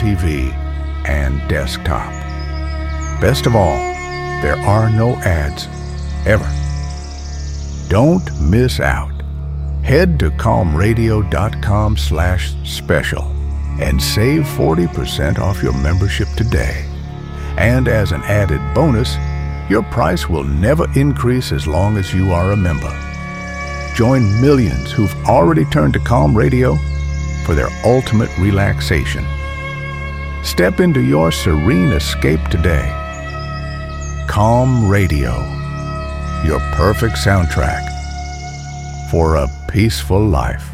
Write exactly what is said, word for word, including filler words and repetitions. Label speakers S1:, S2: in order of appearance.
S1: T V and desktop. Best of all, there are no ads, ever. Don't miss out. Head to calm radio dot com slash special and save forty percent off your membership today. And as an added bonus, your price will never increase as long as you are a member. Join millions who've already turned to Calm Radio for their ultimate relaxation. Step into your serene escape today. Calm Radio, your perfect soundtrack for a peaceful life.